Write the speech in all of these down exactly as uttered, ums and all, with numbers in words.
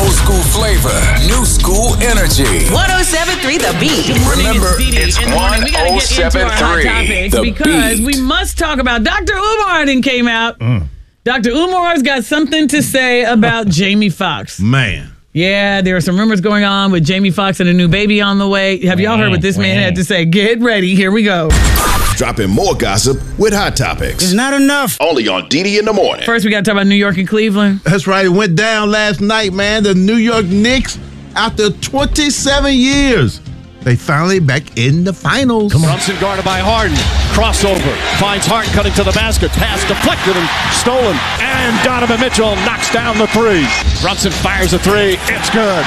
Old school flavor, new school energy. one oh seven point three The Beat. Good morning, Remember, it's, it's in the morning. We gotta get into our hot topics The because Beat. we must talk about Doctor Umar then came out. Mm. Doctor Umar's got something to say about Jamie Foxx. Man. Yeah, there are some rumors going on with Jamie Foxx and a new baby on the way. Have y'all heard what this man had to say? Get ready. Here we go. Dropping more gossip with Hot Topics. It's not enough. Only on D D in the morning. First, we got to talk about New York and Cleveland. That's right. It went down last night, man. The New York Knicks, after twenty-seven years, they finally back in the finals. Brunson guarded by Harden. Crossover. Finds Harden cutting to the basket. Pass deflected and stolen. And Donovan Mitchell knocks down the three. Brunson fires a three. It's good.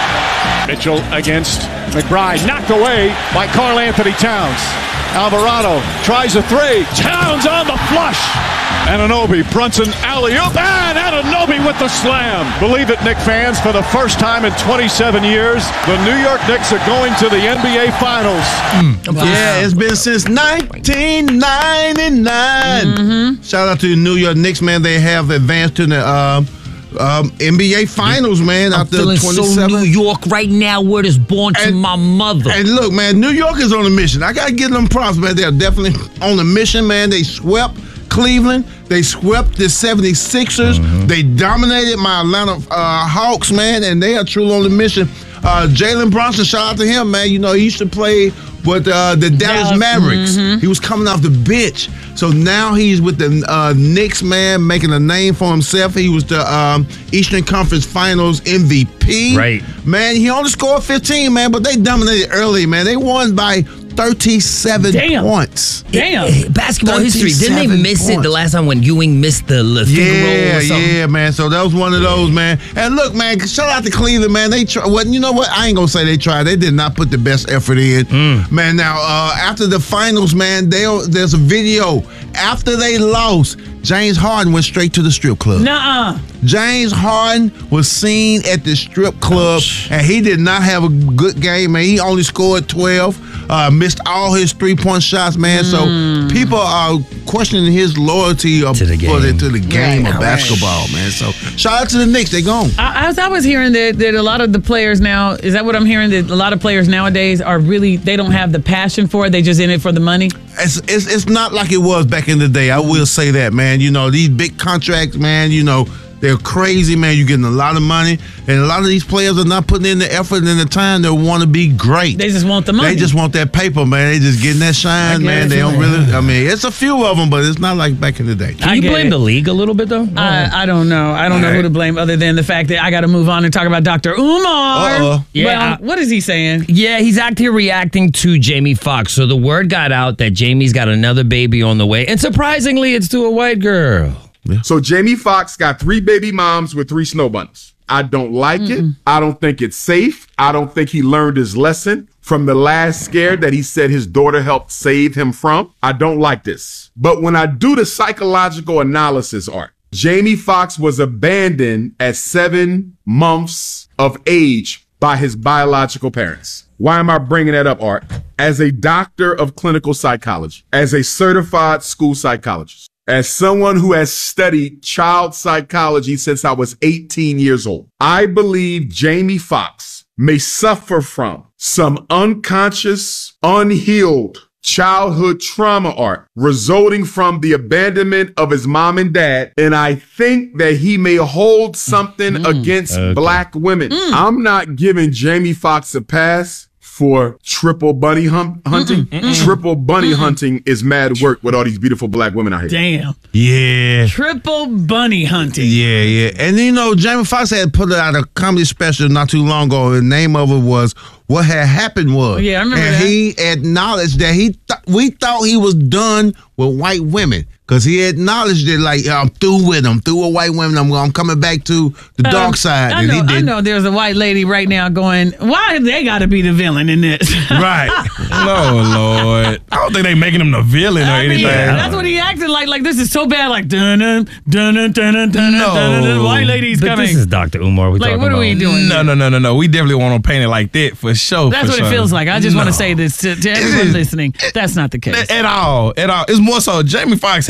Mitchell against McBride. Knocked away by Karl Anthony Towns. Alvarado tries a three. Towns on the flush. Anunoby, Brunson alley-oop, and Anunoby with the slam. Believe it, Knicks fans, for the first time in twenty-seven years, the New York Knicks are going to the N B A Finals. Mm. Wow. Yeah, it's been since nineteen ninety-nine. Mm-hmm. Shout out to the New York Knicks, man. They have advanced to the um, um, N B A Finals, man. I'm after feeling so New York right now. Word is born to and, my mother. And look, man, New York is on a mission. I got to give them props, man. They're definitely on a mission, man. They swept Cleveland. They swept the seventy-sixers. Mm-hmm. They dominated my Atlanta uh, Hawks, man, and they are truly on the mission. Uh, Jalen Brunson, shout out to him, man. You know, he used to play with uh, the Dallas, Dallas Mavericks. Mm-hmm. He was coming off the bench. So now he's with the uh, Knicks, man, making a name for himself. He was the um, Eastern Conference Finals M V P. Right. Man, he only scored fifteen, man, but they dominated early, man. They won by thirty-seven Damn. points. Damn. It, it, basketball history. Didn't they miss points. it the last time when Ewing missed the Le Yeah, or something? yeah, man. So that was one of those, man. And look, man, shout out to Cleveland, man. They try. Well, you know what? I ain't gonna say they tried. They did not put the best effort in, mm. man. Now, uh, after the finals, man, they there's a video after they lost. James Harden went straight to the strip club. Nuh-uh. James Harden was seen at the strip club, and he did not have a good game, man. He only scored twelve, uh, missed all his three-point shots, man. Mm. So people are questioning his loyalty of, to the game, for the, to the game right, of basketball, right. man. So shout out to the Knicks. They gone. I, I, was, I was hearing that, that a lot of the players now, is that what I'm hearing? That a lot of players nowadays are really, they don't have the passion for it. They just in it for the money? It's, it's, it's not like it was back in the day. I will say that, man. You know, these big contracts, man, you know, they're crazy, man. You're getting a lot of money, and a lot of these players are not putting in the effort and the time to want to be great. They just want the money. They just want that paper, man. They just getting that shine, man. They don't really, I mean, it's a few of them, but it's not like back in the day. Can you blame it. the league a little bit, though? I, I don't know. I don't All know right. who to blame other than the fact that I got to move on and talk about Doctor Umar. Uh-oh. Yeah. Well, what is he saying? Yeah, he's out here reacting to Jamie Foxx. So the word got out that Jamie's got another baby on the way, and surprisingly, it's to a white girl. Yeah. So Jamie Foxx got three baby moms with three snow bunnies. I don't like Mm-mm. it. I don't think it's safe. I don't think he learned his lesson from the last scare that he said his daughter helped save him from. I don't like this. But when I do the psychological analysis, Art, Jamie Foxx was abandoned at seven months of age by his biological parents. Why am I bringing that up, Art? As a doctor of clinical psychology, as a certified school psychologist, as someone who has studied child psychology since I was eighteen years old, I believe Jamie Foxx may suffer from some unconscious, unhealed childhood trauma, Art, resulting from the abandonment of his mom and dad. And I think that he may hold something mm, against okay. black women. Mm. I'm not giving Jamie Foxx a pass for triple bunny hum- hunting. Mm-mm, mm-mm. Triple bunny mm-mm. hunting is mad work with all these beautiful black women out here. Damn. Yeah. Triple bunny hunting. Yeah, yeah. And you know, Jamie Foxx had put out a comedy special not too long ago. The name of it was What Had Happened Was. Yeah, I remember and that. And he acknowledged that he th- we thought he was done with white women. Because he acknowledged it like, I'm through with them, through with white women. I'm, I'm coming back to the um, dark side. I and know, he did. I know there's a white lady right now going, why they got to be the villain in this? Right. No, Lord. I don't think they making him the villain or I mean, anything. That's what he acted like. Like, this is so bad. Like, dun dun dun dun dun dun no. dun dun. White lady's but coming. This is Doctor Umar. We like, talking what are about. we doing? No, no, no, no, no. We definitely want to paint it like that for sure. That's for what sure. it feels like. I just no. want to say this to, to everyone listening. That's not the case. At all. At all. It's more so Jamie Foxx had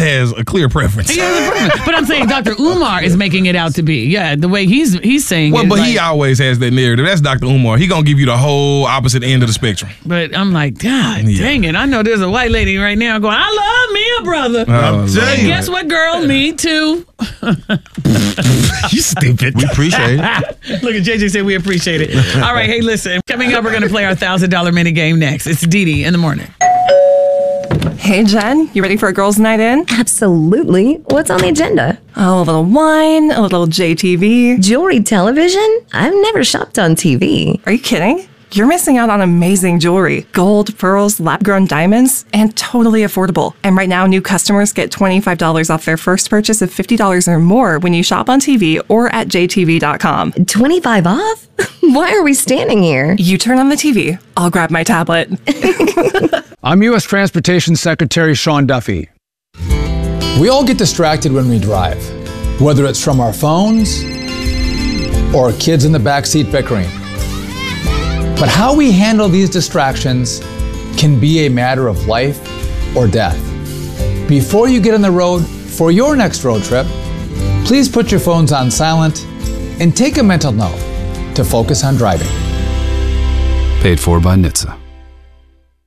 has a clear preference. He has a preference. But I'm saying Doctor Umar is making it out to be. Yeah, the way he's he's saying Well, it. but like, he always has that narrative. That's Doctor Umar. He gonna give you the whole opposite end of the spectrum. But I'm like, God Yeah. dang it. I know there's a white lady right now going, I love me a brother. Oh, I'm telling And you. guess what, girl? Me too. You stupid. We appreciate it. Look at J J said we appreciate it. All right, hey, listen. Coming up, we're going to play our one thousand dollars mini game next. It's Dee Dee in the morning. Hey, Jen, you ready for a girls' night in? Absolutely. What's on the agenda? Oh, a little wine, a little J T V. Jewelry television? I've never shopped on T V. Are you kidding? You're missing out on amazing jewelry. Gold, pearls, lab-grown diamonds, and totally affordable. And right now, new customers get twenty-five dollars off their first purchase of fifty dollars or more when you shop on T V or at J T V dot com. twenty-five off? Why are we standing here? You turn on the T V. I'll grab my tablet. I'm U S Transportation Secretary Sean Duffy. We all get distracted when we drive, whether it's from our phones or kids in the backseat bickering. But how we handle these distractions can be a matter of life or death. Before you get on the road for your next road trip, please put your phones on silent and take a mental note to focus on driving. Paid for by N H T S A.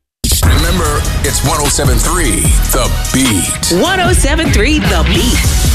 Remember, it's one oh seven point three The Beat. one oh seven point three The Beat.